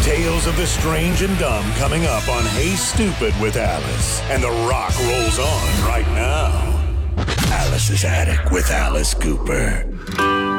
Tales of the strange and dumb coming up on Hey Stupid with Alice. And The Rock rolls on right now. Alice's Attic with Alice Cooper.